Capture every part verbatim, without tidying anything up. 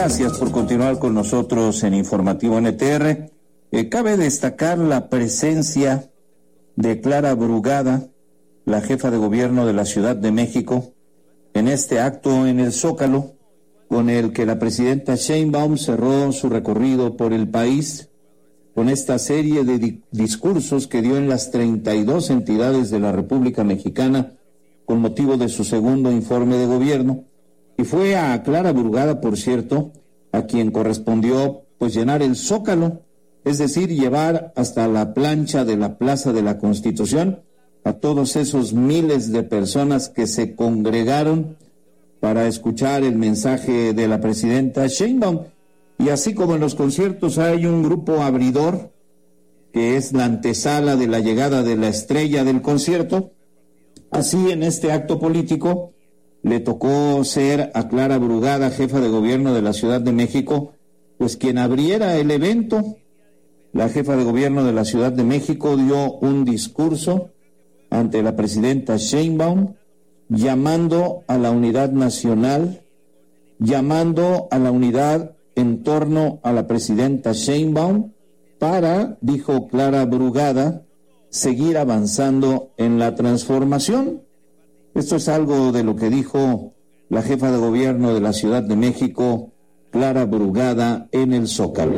Gracias por continuar con nosotros en Informativo N T R. Eh, cabe destacar la presencia de Clara Brugada, la jefa de gobierno de la Ciudad de México, en este acto en el Zócalo, con el que la presidenta Sheinbaum cerró su recorrido por el país, con esta serie de di- discursos que dio en las treinta y dos entidades de la República Mexicana con motivo de su segundo informe de gobierno. Y fue a Clara Brugada, por cierto, a quien correspondió pues llenar el Zócalo, es decir, llevar hasta la plancha de la Plaza de la Constitución a todos esos miles de personas que se congregaron para escuchar el mensaje de la presidenta Sheinbaum. Y así como en los conciertos hay un grupo abridor, que es la antesala de la llegada de la estrella del concierto, así en este acto político le tocó ser a Clara Brugada, jefa de gobierno de la Ciudad de México, pues quien abriera el evento. La jefa de gobierno de la Ciudad de México dio un discurso ante la presidenta Sheinbaum, llamando a la unidad nacional, llamando a la unidad en torno a la presidenta Sheinbaum para, dijo Clara Brugada, seguir avanzando en la transformación. Esto es algo de lo que dijo la jefa de gobierno de la Ciudad de México, Clara Brugada, en el Zócalo.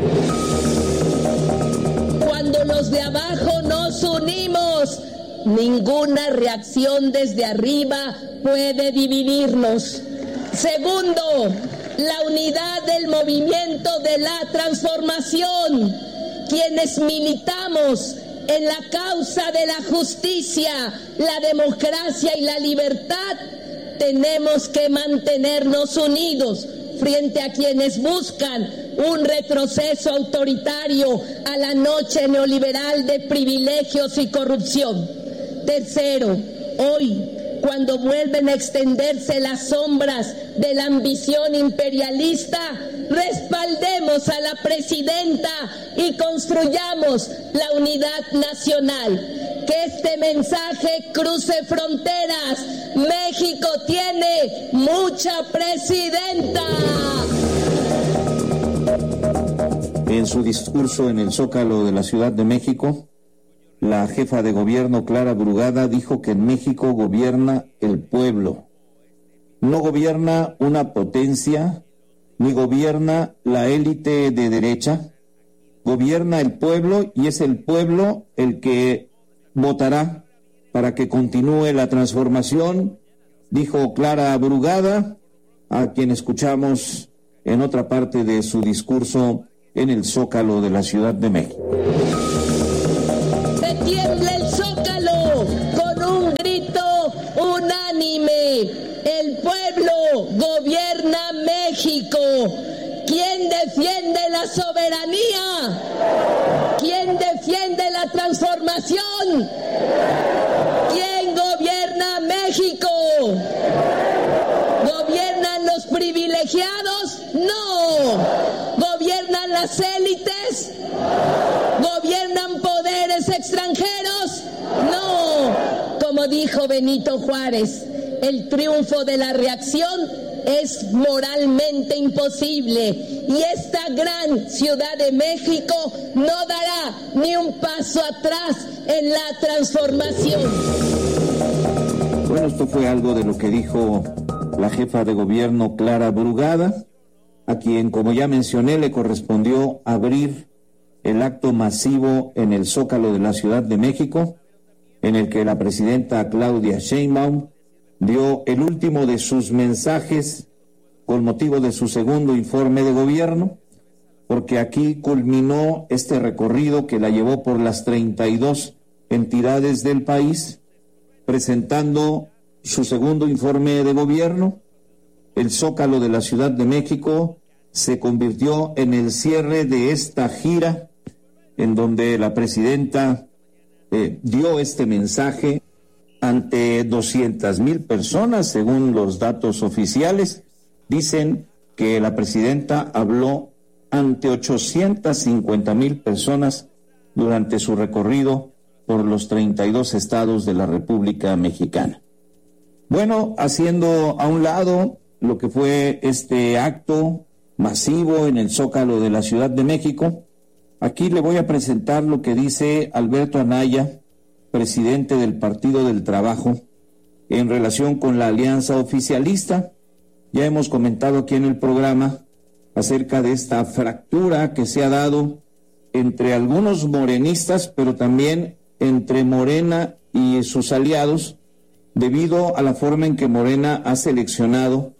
Cuando los de abajo nos unimos, ninguna reacción desde arriba puede dividirnos. Segundo, la unidad del movimiento de la transformación. Quienes militamos en la causa de la justicia, la democracia y la libertad, tenemos que mantenernos unidos frente a quienes buscan un retroceso autoritario a la noche neoliberal de privilegios y corrupción. Tercero, hoy, cuando vuelven a extenderse las sombras de la ambición imperialista, respaldemos a la presidenta y construyamos la unidad nacional. Que este mensaje cruce fronteras. México tiene mucha presidenta. En su discurso en el Zócalo de la Ciudad de México, la jefa de gobierno Clara Brugada dijo que en México gobierna el pueblo. No gobierna una potencia, ni gobierna la élite de derecha. Gobierna el pueblo y es el pueblo el que votará para que continúe la transformación, dijo Clara Brugada, a quien escuchamos en otra parte de su discurso en el Zócalo de la Ciudad de México. Tiembla el Zócalo con un grito unánime. El pueblo gobierna México. ¿Quién defiende la soberanía? ¿Quién defiende la transformación? ¿Quién gobierna México? ¿Gobiernan los privilegiados? No. ¿Gobiernan las élites? ¿Gobiernan poderes extranjeros? No. Como dijo Benito Juárez, el triunfo de la reacción es moralmente imposible y esta gran Ciudad de México no dará ni un paso atrás en la transformación. Bueno, esto fue algo de lo que dijo la jefa de gobierno Clara Brugada, a quien, como ya mencioné, le correspondió abrir el acto masivo en el Zócalo de la Ciudad de México, en el que la presidenta Claudia Sheinbaum dio el último de sus mensajes con motivo de su segundo informe de gobierno, porque aquí culminó este recorrido que la llevó por las treinta y dos entidades del país, presentando su segundo informe de gobierno. El Zócalo de la Ciudad de México se convirtió en el cierre de esta gira, en donde la presidenta eh, dio este mensaje ante doscientas mil personas, según los datos oficiales. Dicen que la presidenta habló ante ochocientas cincuenta mil personas durante su recorrido por los treinta y dos estados de la República Mexicana. Bueno, haciendo a un lado lo que fue este acto masivo en el Zócalo de la Ciudad de México. Aquí le voy a presentar lo que dice Alberto Anaya, presidente del Partido del Trabajo, en relación con la alianza oficialista. Ya hemos comentado aquí en el programa acerca de esta fractura que se ha dado entre algunos morenistas, pero también entre Morena y sus aliados, debido a la forma en que Morena ha seleccionado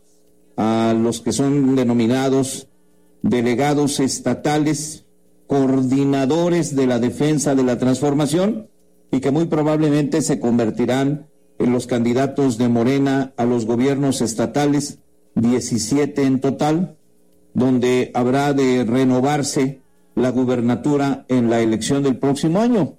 a los que son denominados delegados estatales, coordinadores de la defensa de la transformación, y que muy probablemente se convertirán en los candidatos de Morena a los gobiernos estatales, diecisiete en total, donde habrá de renovarse la gubernatura en la elección del próximo año.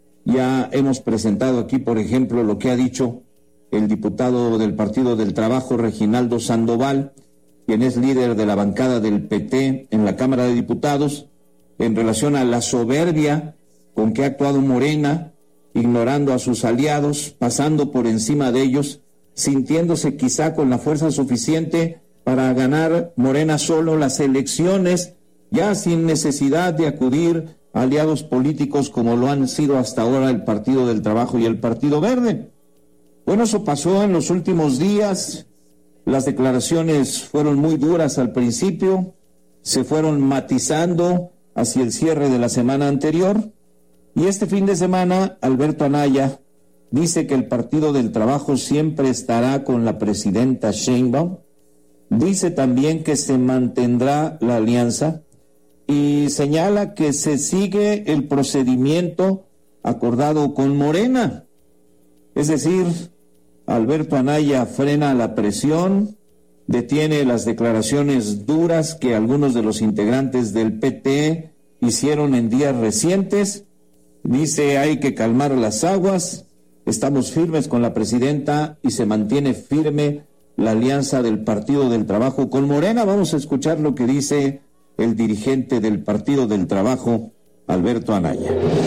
Ya hemos presentado aquí, por ejemplo, lo que ha dicho el diputado del Partido del Trabajo, Reginaldo Sandoval, quien es líder de la bancada del P T en la Cámara de Diputados, en relación a la soberbia con que ha actuado Morena, ignorando a sus aliados, pasando por encima de ellos, sintiéndose quizá con la fuerza suficiente para ganar Morena solo las elecciones, ya sin necesidad de acudir a aliados políticos como lo han sido hasta ahora el Partido del Trabajo y el Partido Verde. Bueno, eso pasó en los últimos días. Las declaraciones fueron muy duras al principio, se fueron matizando hacia el cierre de la semana anterior, y este fin de semana Alberto Anaya dice que el Partido del Trabajo siempre estará con la presidenta Sheinbaum. Dice también que se mantendrá la alianza y señala que se sigue el procedimiento acordado con Morena. Es decir, Alberto Anaya frena la presión, detiene las declaraciones duras que algunos de los integrantes del P T hicieron en días recientes. Dice, hay que calmar las aguas, estamos firmes con la presidenta y se mantiene firme la alianza del Partido del Trabajo con Morena. Vamos a escuchar lo que dice el dirigente del Partido del Trabajo, Alberto Anaya.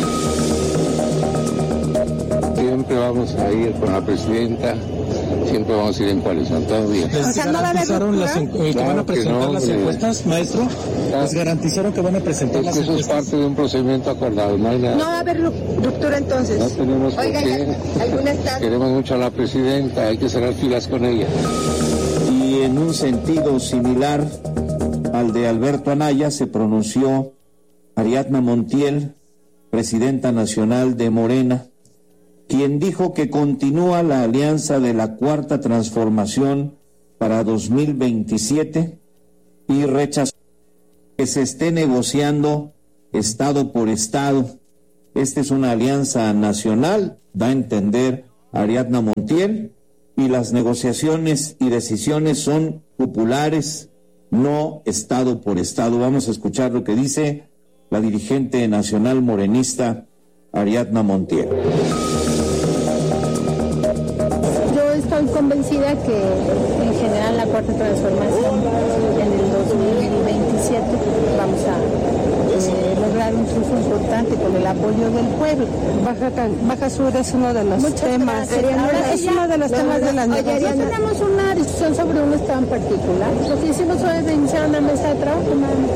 Siempre vamos a ir con la presidenta, siempre vamos a ir en coalición, todo bien. ¿Les garantizaron las en, eh, que claro van a presentar no, las encuestas, maestro? Claro. ¿Les garantizaron que van a presentar es las eso encuestas? Eso es parte de un procedimiento acordado, no hay nada. No va a haber ruptura entonces. No tenemos por Oiga, qué. ¿alguna está? Queremos mucho a la presidenta, hay que cerrar filas con ella. Y en un sentido similar al de Alberto Anaya se pronunció Ariadna Montiel, presidenta nacional de Morena, quien dijo que continúa la alianza de la Cuarta Transformación para dos mil veintisiete y rechazó que se esté negociando estado por estado. Esta es una alianza nacional, da a entender Ariadna Montiel, y las negociaciones y decisiones son populares, no estado por estado. Vamos a escuchar lo que dice la dirigente nacional morenista Ariadna Montiel. Estoy convencida que en general la Cuarta Transformación en el dos mil veintisiete vamos a eh, lograr un triunfo importante con el apoyo del pueblo. Baja, Baja Sur es uno de los Muchas temas. Ahora es uno de los no, temas no, de las negociaciones. No tenemos una discusión sobre un estado en particular. Lo que hicimos hoy es iniciar una mesa de trabajo.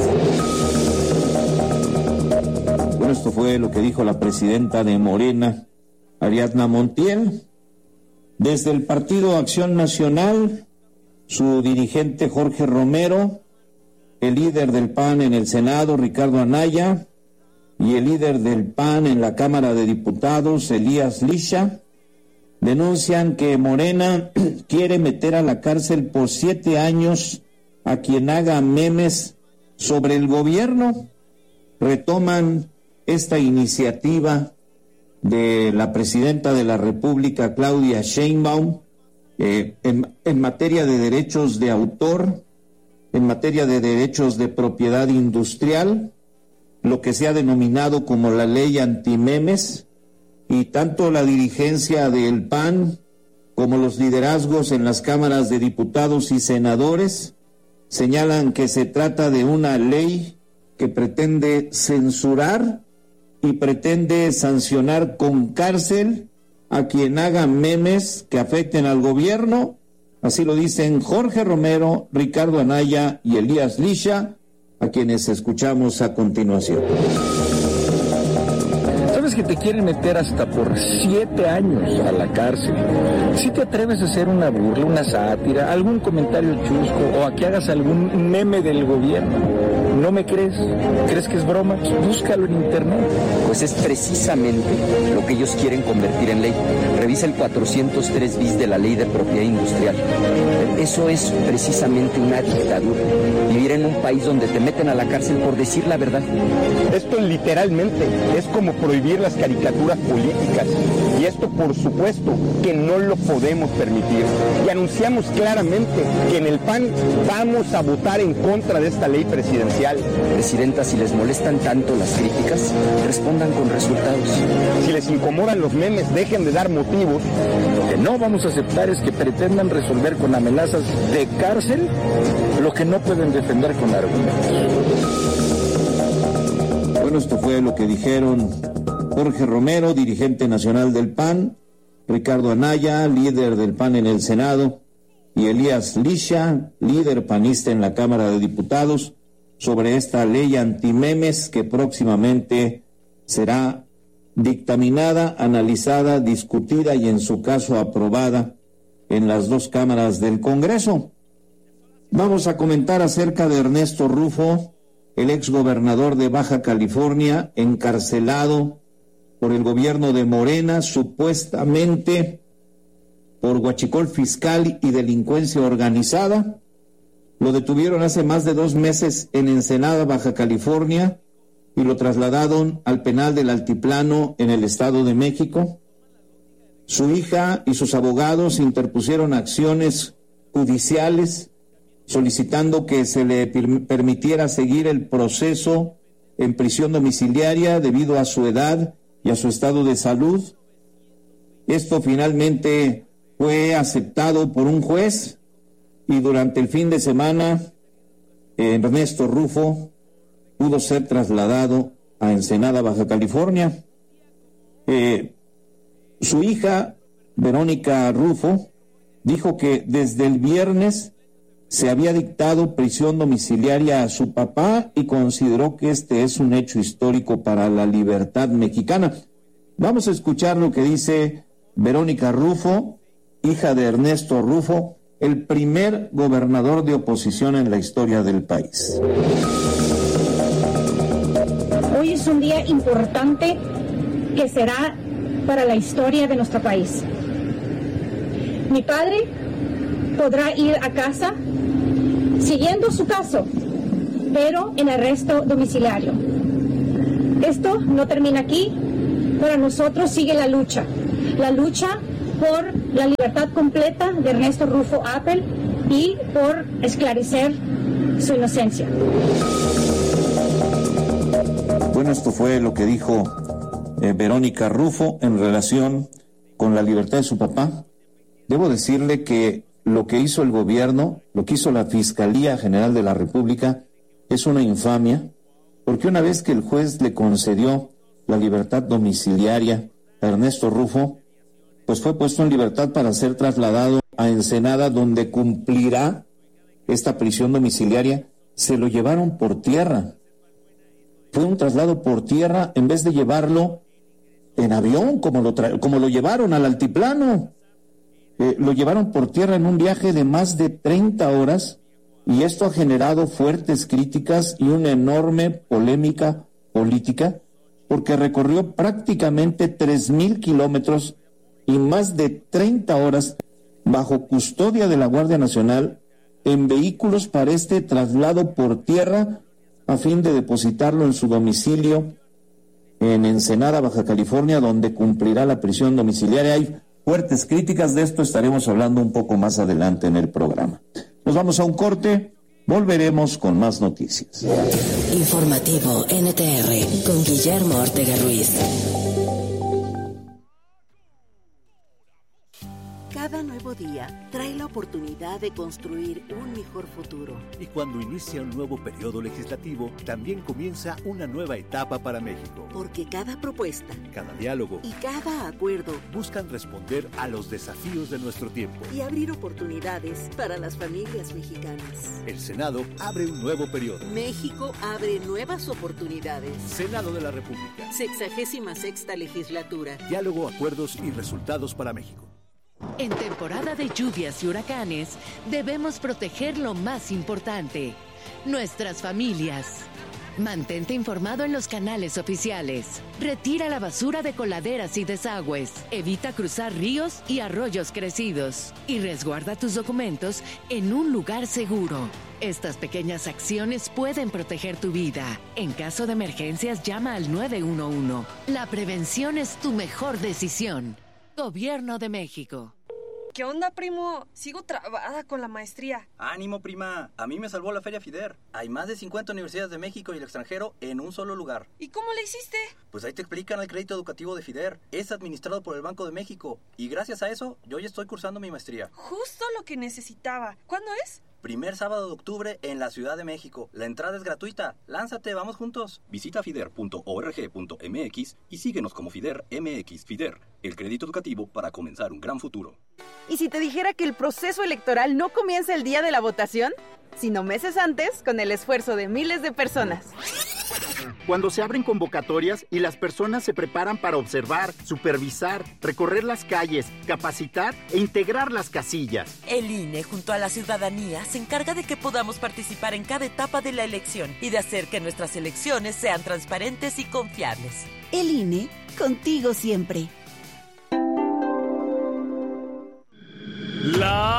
Bueno, esto fue lo que dijo la presidenta de Morena, Ariadna Montiel. Desde el Partido Acción Nacional, su dirigente Jorge Romero, el líder del P A N en el Senado, Ricardo Anaya, y el líder del P A N en la Cámara de Diputados, Elías Lisha, denuncian que Morena quiere meter a la cárcel por siete años a quien haga memes sobre el gobierno. Retoman esta iniciativa de la presidenta de la República, Claudia Sheinbaum, eh, en, en materia de derechos de autor, en materia de derechos de propiedad industrial, lo que se ha denominado como la ley antimemes, y tanto la dirigencia del P A N como los liderazgos en las cámaras de diputados y senadores señalan que se trata de una ley que pretende censurar y pretende sancionar con cárcel a quien haga memes que afecten al gobierno Así lo dicen Jorge Romero, Ricardo Anaya y Elías Lisha, a quienes escuchamos a continuación. Sabes que te quieren meter hasta por siete años a la cárcel. Si te atreves a hacer una burla, una sátira, algún comentario chusco o a que hagas algún meme del gobierno, ¿no me crees? ¿Crees que es broma? Búscalo en internet. Pues es precisamente lo que ellos quieren convertir en ley. Revisa el cuatrocientos tres bis de la Ley de Propiedad Industrial. Eso es precisamente una dictadura. Vivir en un país donde te meten a la cárcel por decir la verdad. Esto literalmente es como prohibir las caricaturas políticas. Y esto, por supuesto, que no lo podemos permitir. Y anunciamos claramente que en el P A N vamos a votar en contra de esta ley presidencial. Presidenta, si les molestan tanto las críticas, respondan con resultados. Si les incomodan los memes, dejen de dar motivos. Lo que no vamos a aceptar es que pretendan resolver con amenazas de cárcel lo que no pueden defender con argumentos. Bueno, esto fue lo que dijeron Jorge Romero, dirigente nacional del P A N, Ricardo Anaya, líder del P A N en el Senado, y Elías Lisha, líder panista en la Cámara de Diputados, sobre esta ley antimemes que próximamente será dictaminada, analizada, discutida y en su caso aprobada en las dos cámaras del Congreso. Vamos a comentar acerca de Ernesto Rufo, el exgobernador de Baja California, encarcelado por el gobierno de Morena, supuestamente por huachicol fiscal y delincuencia organizada. Lo detuvieron hace más de dos meses en Ensenada, Baja California, y lo trasladaron al penal del Altiplano en el Estado de México. Su hija y sus abogados interpusieron acciones judiciales solicitando que se le permitiera seguir el proceso en prisión domiciliaria debido a su edad y a su estado de salud. Esto finalmente fue aceptado por un juez y durante el fin de semana Ernesto Rufo pudo ser trasladado a Ensenada, Baja California. Eh, su hija, Verónica Rufo, dijo que desde el viernes se había dictado prisión domiciliaria a su papá y consideró que este es un hecho histórico para la libertad mexicana. Vamos a escuchar lo que dice Verónica Rufo, hija de Ernesto Rufo, el primer gobernador de oposición en la historia del país. Hoy es un día importante que será para la historia de nuestro país. Mi padre podrá ir a casa siguiendo su caso, pero en arresto domiciliario. Esto no termina aquí. Para nosotros sigue la lucha, la lucha por la libertad completa de Ernesto Rufo Appel y por esclarecer su inocencia. Bueno, esto fue lo que dijo eh, Verónica Rufo en relación con la libertad de su papá. Debo decirle que lo que hizo el gobierno, lo que hizo la Fiscalía General de la República, es una infamia, porque una vez que el juez le concedió la libertad domiciliaria a Ernesto Rufo, pues fue puesto en libertad para ser trasladado a Ensenada, donde cumplirá esta prisión domiciliaria. Se lo llevaron por tierra. Fue un traslado por tierra en vez de llevarlo en avión, como lo, tra- como lo llevaron al altiplano. Eh, lo llevaron por tierra en un viaje de más de treinta horas, y esto ha generado fuertes críticas y una enorme polémica política, porque recorrió prácticamente tres mil kilómetros y más de treinta horas bajo custodia de la Guardia Nacional en vehículos para este traslado por tierra a fin de depositarlo en su domicilio en Ensenada, Baja California, donde cumplirá la prisión domiciliaria. Hay fuertes críticas, de esto estaremos hablando un poco más adelante en el programa. Nos vamos a un corte, volveremos con más noticias. Informativo N T R con Guillermo Ortega Ruiz. Cada nuevo día trae la oportunidad de construir un mejor futuro. Y cuando inicia un nuevo periodo legislativo, también comienza una nueva etapa para México. Porque cada propuesta, cada diálogo y cada acuerdo buscan responder a los desafíos de nuestro tiempo y abrir oportunidades para las familias mexicanas. El Senado abre un nuevo periodo. México abre nuevas oportunidades. Senado de la República. Sexagésima sexta legislatura. Diálogo, acuerdos y resultados para México. En temporada de lluvias y huracanes, debemos proteger lo más importante, nuestras familias. Mantente informado en los canales oficiales. Retira la basura de coladeras y desagües. Evita cruzar ríos y arroyos crecidos. Y resguarda tus documentos en un lugar seguro. Estas pequeñas acciones pueden proteger tu vida. En caso de emergencias, llama al nueve uno uno. La prevención es tu mejor decisión. Gobierno de México. ¿Qué onda, primo? Sigo trabada con la maestría. Ánimo, prima. A mí me salvó la Feria FIDER. Hay más de cincuenta universidades de México y el extranjero en un solo lugar. ¿Y cómo le hiciste? Pues ahí te explican el crédito educativo de FIDER. Es administrado por el Banco de México. Y gracias a eso, yo ya estoy cursando mi maestría. Justo lo que necesitaba. ¿Cuándo es? Primer sábado de octubre en la Ciudad de México. La entrada es gratuita. Lánzate, vamos juntos. Visita fider punto org punto m x y síguenos como FIDER M X. FIDER, el crédito educativo para comenzar un gran futuro. ¿Y si te dijera que el proceso electoral no comienza el día de la votación, sino meses antes, con el esfuerzo de miles de personas? Cuando se abren convocatorias y las personas se preparan para observar, supervisar, recorrer las calles, capacitar e integrar las casillas. El I N E, junto a la ciudadanía, se encarga de que podamos participar en cada etapa de la elección y de hacer que nuestras elecciones sean transparentes y confiables. El I N E, contigo siempre. La